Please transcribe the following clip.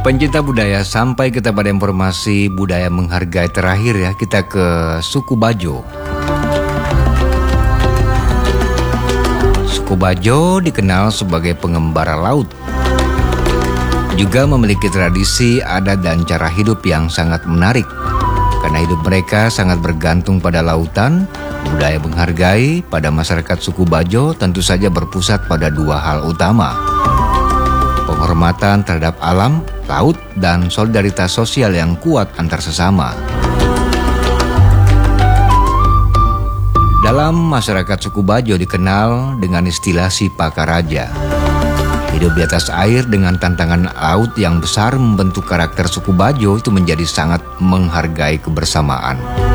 Pencinta budaya, sampai kita pada informasi budaya menghargai terakhir ya. Kita ke suku Bajo. Suku Bajo dikenal sebagai pengembara laut. Juga memiliki tradisi, adat dan cara hidup yang sangat menarik. Karena hidup mereka sangat bergantung pada lautan, budaya menghargai pada masyarakat suku Bajo tentu saja berpusat pada dua hal utama. Penghormatan terhadap alam, laut, dan solidaritas sosial yang kuat antar sesama. Dalam masyarakat suku Bajo dikenal dengan istilah si Pakaraja. Hidup di atas air dengan tantangan laut yang besar membentuk karakter suku Bajo itu menjadi sangat menghargai kebersamaan.